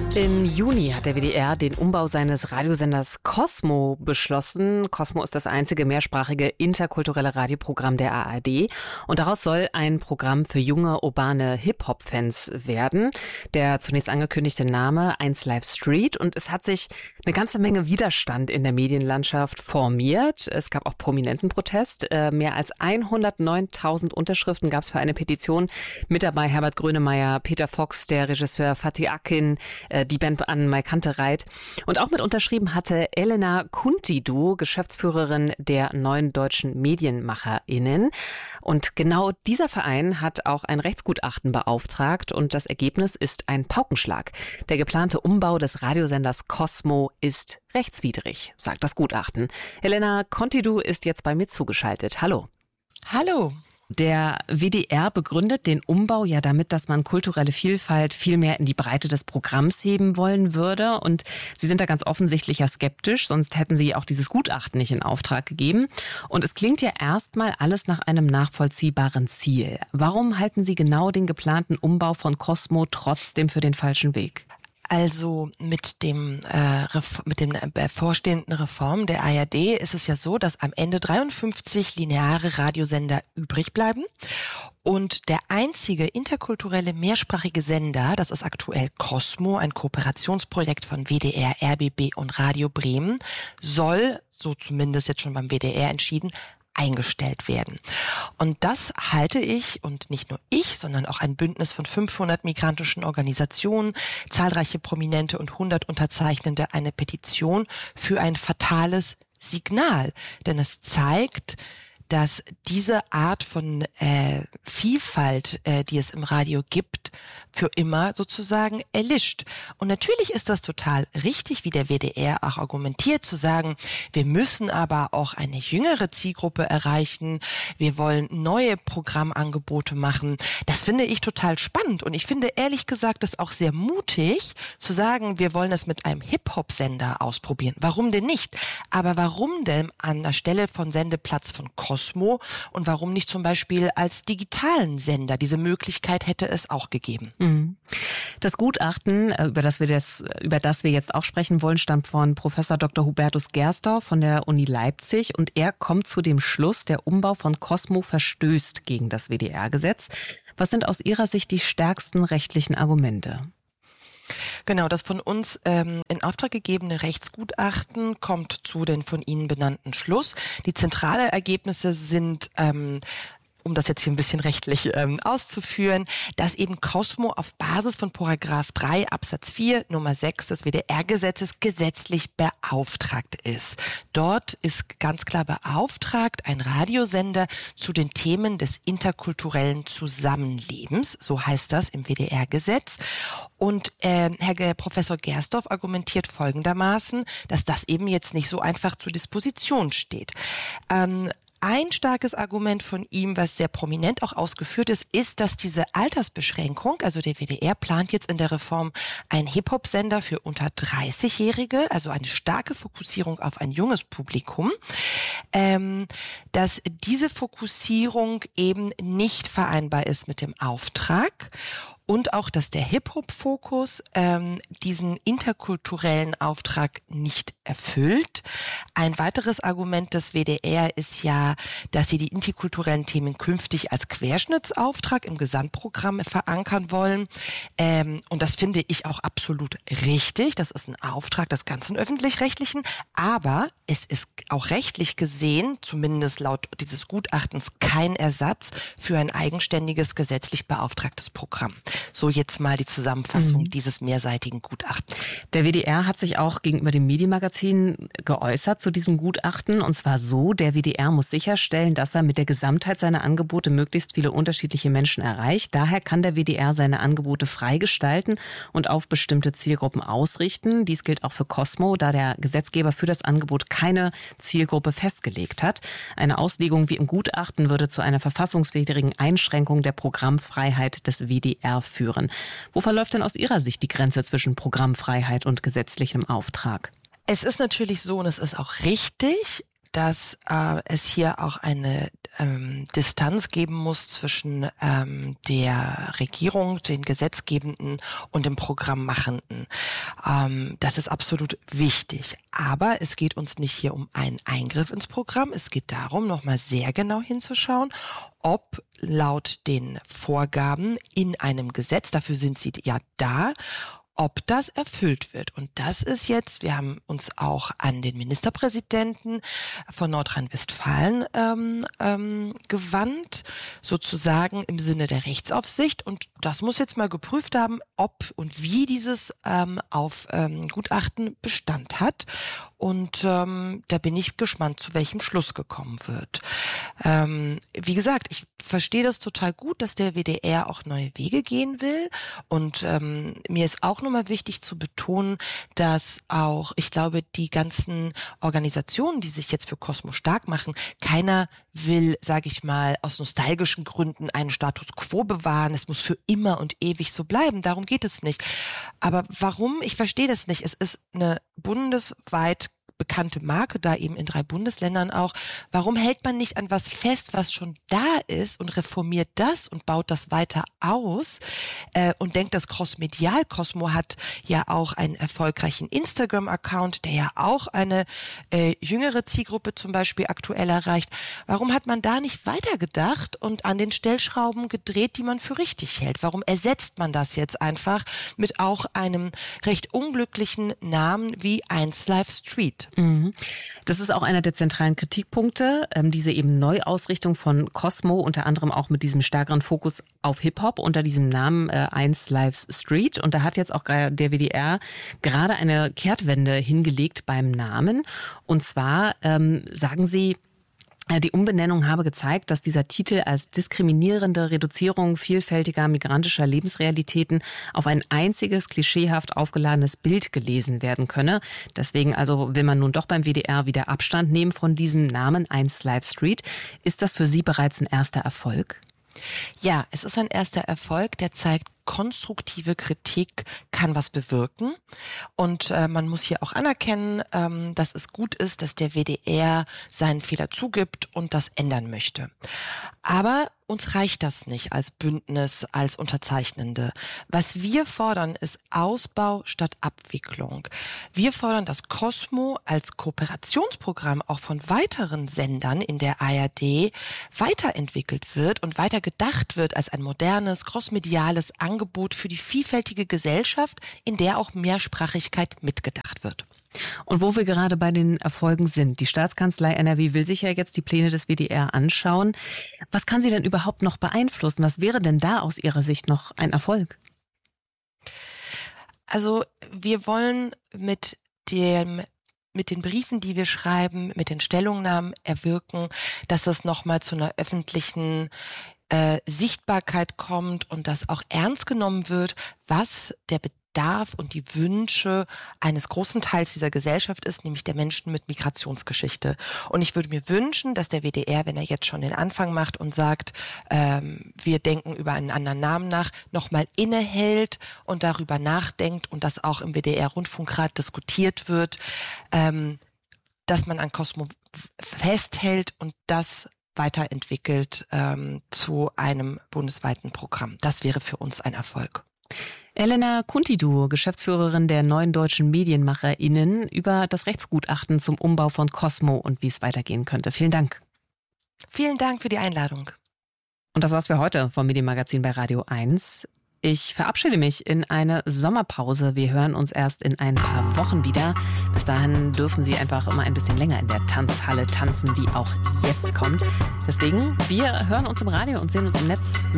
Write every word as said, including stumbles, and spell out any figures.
Im Juni hat der W D R den Umbau seines Radiosenders Kosmo beschlossen. Kosmo ist das einzige mehrsprachige interkulturelle Radioprogramm der A R D. Und daraus soll ein Programm für junge, urbane Hip-Hop-Fans werden. Der zunächst angekündigte Name eins Live Street. Und es hat sich eine ganze Menge Widerstand in der Medienlandschaft formiert. Es gab auch prominenten Protest. Äh, mehr als hundertneuntausend Unterschriften gab es für eine Petition. Mit dabei Herbert Grönemeyer, Peter Fox, der Regisseur Fatih Akin, äh, die Band an Mai Kantereit. Und auch mit unterschrieben hatte Elena Kuntidu, Geschäftsführerin der Neuen Deutschen MedienmacherInnen. Und genau dieser Verein hat auch ein Rechtsgutachten beauftragt und das Ergebnis ist ein Paukenschlag. Der geplante Umbau des Radiosenders Kosmo ist rechtswidrig, sagt das Gutachten. Elena Kuntidu ist jetzt bei mir zugeschaltet. Hallo. Hallo. Der W D R begründet den Umbau ja damit, dass man kulturelle Vielfalt viel mehr in die Breite des Programms heben wollen würde. Und Sie sind da ganz offensichtlich ja skeptisch, sonst hätten Sie auch dieses Gutachten nicht in Auftrag gegeben. Und es klingt ja erstmal alles nach einem nachvollziehbaren Ziel. Warum halten Sie genau den geplanten Umbau von Kosmo trotzdem für den falschen Weg? Also mit dem äh, mit dem bevorstehenden Reform der A R D ist es ja so, dass am Ende dreiundfünfzig lineare Radiosender übrig bleiben. Und der einzige interkulturelle mehrsprachige Sender, das ist aktuell Kosmo, ein Kooperationsprojekt von W D R, R B B und Radio Bremen, soll, so zumindest jetzt schon beim W D R entschieden, eingestellt werden. Und das halte ich, und nicht nur ich, sondern auch ein Bündnis von fünfhundert migrantischen Organisationen, zahlreiche Prominente und hundert Unterzeichnende, eine Petition für ein fatales Signal. Denn es zeigt, dass diese Art von äh, Vielfalt, äh, die es im Radio gibt, für immer sozusagen erlischt. Und natürlich ist das total richtig, wie der W D R auch argumentiert, zu sagen, wir müssen aber auch eine jüngere Zielgruppe erreichen, wir wollen neue Programmangebote machen. Das finde ich total spannend und ich finde ehrlich gesagt das auch sehr mutig, zu sagen, wir wollen es mit einem Hip-Hop-Sender ausprobieren. Warum denn nicht? Aber warum denn an der Stelle von Sendeplatz von Kosmo und warum nicht zum Beispiel als digitalen Sender? Diese Möglichkeit hätte es auch gegeben. Das Gutachten, über das wir das, über das wir jetzt auch sprechen wollen, stammt von Professor Doktor Hubertus Gersdorf von der Uni Leipzig und er kommt zu dem Schluss, der Umbau von Kosmo verstößt gegen das W D R-Gesetz. Was sind aus Ihrer Sicht die stärksten rechtlichen Argumente? Genau, das von uns ähm, in Auftrag gegebene Rechtsgutachten kommt zu den von Ihnen benannten Schluss. Die zentralen Ergebnisse sind ähm, um das jetzt hier ein bisschen rechtlich ähm, auszuführen, dass eben Kosmo auf Basis von Paragraph drei Absatz vier Nummer sechs des W D R-Gesetzes gesetzlich beauftragt ist. Dort ist ganz klar beauftragt ein Radiosender zu den Themen des interkulturellen Zusammenlebens, so heißt das im W D R-Gesetz. Und äh, Herr Professor Gersdorf argumentiert folgendermaßen, dass das eben jetzt nicht so einfach zur Disposition steht. Ähm, Ein starkes Argument von ihm, was sehr prominent auch ausgeführt ist, ist, dass diese Altersbeschränkung, also der W D R plant jetzt in der Reform einen Hip-Hop-Sender für unter dreißigjährige, also eine starke Fokussierung auf ein junges Publikum, ähm, dass diese Fokussierung eben nicht vereinbar ist mit dem Auftrag. Und auch, dass der Hip-Hop-Fokus ähm, diesen interkulturellen Auftrag nicht erfüllt. Ein weiteres Argument des W D R ist ja, dass sie die interkulturellen Themen künftig als Querschnittsauftrag im Gesamtprogramm verankern wollen. Ähm, und das finde ich auch absolut richtig. Das ist ein Auftrag des ganzen Öffentlich-Rechtlichen. Aber es ist auch rechtlich gesehen, zumindest laut dieses Gutachtens, kein Ersatz für ein eigenständiges, gesetzlich beauftragtes Programm. So jetzt mal die Zusammenfassung mhm. dieses mehrseitigen Gutachtens. Der W D R hat sich auch gegenüber dem Medienmagazin geäußert zu diesem Gutachten. Und zwar so, der W D R muss sicherstellen, dass er mit der Gesamtheit seiner Angebote möglichst viele unterschiedliche Menschen erreicht. Daher kann der W D R seine Angebote frei gestalten und auf bestimmte Zielgruppen ausrichten. Dies gilt auch für Kosmo, da der Gesetzgeber für das Angebot keine Zielgruppe festgelegt hat. Eine Auslegung wie im Gutachten würde zu einer verfassungswidrigen Einschränkung der Programmfreiheit des W D R führen. Wo verläuft denn aus Ihrer Sicht die Grenze zwischen Programmfreiheit und gesetzlichem Auftrag? Es ist natürlich so und es ist auch richtig, dass äh, es hier auch eine ähm, Distanz geben muss zwischen ähm, der Regierung, den Gesetzgebenden und dem Programmmachenden. Ähm, das ist absolut wichtig. Aber es geht uns nicht hier um einen Eingriff ins Programm. Es geht darum, nochmal sehr genau hinzuschauen, ob laut den Vorgaben in einem Gesetz, dafür sind sie ja da, ob das erfüllt wird. Und das ist jetzt, wir haben uns auch an den Ministerpräsidenten von Nordrhein-Westfalen ähm, ähm, gewandt, sozusagen im Sinne der Rechtsaufsicht. Und das muss jetzt mal geprüft haben, ob und wie dieses ähm, auf ähm, Gutachten Bestand hat. Und ähm, da bin ich gespannt, zu welchem Schluss gekommen wird. Ähm, wie gesagt, ich verstehe das total gut, dass der W D R auch neue Wege gehen will. Und ähm, mir ist auch nochmal wichtig zu betonen, dass auch, ich glaube, die ganzen Organisationen, die sich jetzt für Cosmo stark machen, keiner will, sage ich mal, aus nostalgischen Gründen einen Status quo bewahren. Es muss für immer und ewig so bleiben. Darum geht es nicht. Aber warum? Ich verstehe das nicht. Es ist eine bundesweit bekannte Marke, da eben in drei Bundesländern auch. Warum hält man nicht an was fest, was schon da ist und reformiert das und baut das weiter aus äh, und denkt das crossmedial? Cosmo hat ja auch einen erfolgreichen Instagram-Account, der ja auch eine äh, jüngere Zielgruppe zum Beispiel aktuell erreicht. Warum hat man da nicht weitergedacht und an den Stellschrauben gedreht, die man für richtig hält? Warum ersetzt man das jetzt einfach mit auch einem recht unglücklichen Namen wie eins Live Street? Das ist auch einer der zentralen Kritikpunkte, diese eben Neuausrichtung von Cosmo, unter anderem auch mit diesem stärkeren Fokus auf Hip-Hop unter diesem Namen eins Live Street. Und da hat jetzt auch der W D R gerade eine Kehrtwende hingelegt beim Namen. Und zwar ähm, sagen sie, die Umbenennung habe gezeigt, dass dieser Titel als diskriminierende Reduzierung vielfältiger migrantischer Lebensrealitäten auf ein einziges klischeehaft aufgeladenes Bild gelesen werden könne. Deswegen also will man nun doch beim W D R wieder Abstand nehmen von diesem Namen eins Live Street. Ist das für Sie bereits ein erster Erfolg? Ja, es ist ein erster Erfolg, der zeigt, konstruktive Kritik kann was bewirken. Und äh, man muss hier auch anerkennen, ähm, dass es gut ist, dass der W D R seinen Fehler zugibt und das ändern möchte. Aber uns reicht das nicht als Bündnis, als Unterzeichnende. Was wir fordern, ist Ausbau statt Abwicklung. Wir fordern, dass Cosmo als Kooperationsprogramm auch von weiteren Sendern in der A R D weiterentwickelt wird und weiter gedacht wird als ein modernes, crossmediales Angebot für die vielfältige Gesellschaft, in der auch Mehrsprachigkeit mitgedacht wird. Und wo wir gerade bei den Erfolgen sind, die Staatskanzlei N R W will sich ja jetzt die Pläne des W D R anschauen. Was kann sie denn überhaupt noch beeinflussen? Was wäre denn da aus Ihrer Sicht noch ein Erfolg? Also wir wollen mit dem mit den Briefen, die wir schreiben, mit den Stellungnahmen erwirken, dass es nochmal zu einer öffentlichen äh, Sichtbarkeit kommt und dass auch ernst genommen wird, was der Bedarf und die Wünsche eines großen Teils dieser Gesellschaft ist, nämlich der Menschen mit Migrationsgeschichte. Und ich würde mir wünschen, dass der W D R, wenn er jetzt schon den Anfang macht und sagt, ähm, wir denken über einen anderen Namen nach, nochmal innehält und darüber nachdenkt und das auch im W D R-Rundfunkrat diskutiert wird, ähm, dass man an Cosmo festhält und das weiterentwickelt ähm, zu einem bundesweiten Programm. Das wäre für uns ein Erfolg. Elena Kuntidu, Geschäftsführerin der Neuen Deutschen MedienmacherInnen, über das Rechtsgutachten zum Umbau von Cosmo und wie es weitergehen könnte. Vielen Dank. Vielen Dank für die Einladung. Und das war's für heute vom Medienmagazin bei Radio eins. Ich verabschiede mich in eine Sommerpause. Wir hören uns erst in ein paar Wochen wieder. Bis dahin dürfen Sie einfach immer ein bisschen länger in der Tanzhalle tanzen, die auch jetzt kommt. Deswegen, wir hören uns im Radio und sehen uns im Netz.